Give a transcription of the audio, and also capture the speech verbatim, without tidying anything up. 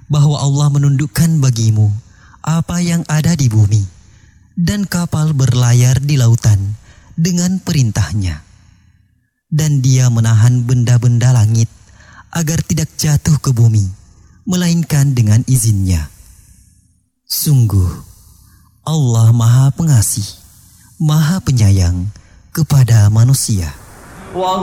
bahwa Allah menundukkan bagimu apa yang ada di bumi dan kapal berlayar di lautan dengan perintahnya. Dan Dia menahan benda-benda langit agar tidak jatuh ke bumi, melainkan dengan izinnya. Sungguh, Allah Maha Pengasih, Maha Penyayang kepada manusia.